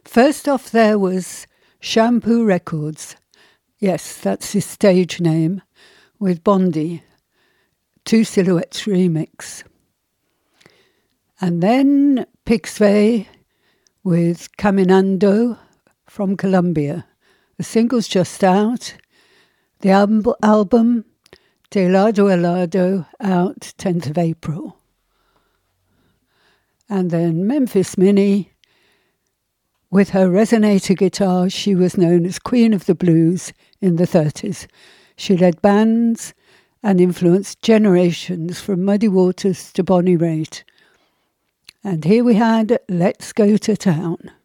First off there was Shampoo Records. Yes, that's his stage name, with Bondi. Two Silhouettes remix. And then Pixvay with Caminando from Colombia. The single's just out. The album De Lado a Lado, out 10th of April. And then Memphis Minnie, with her resonator guitar, she was known as Queen of the Blues in the 30s. She led bands and influenced generations from Muddy Waters to Bonnie Raitt. And here we had Let's Go to Town.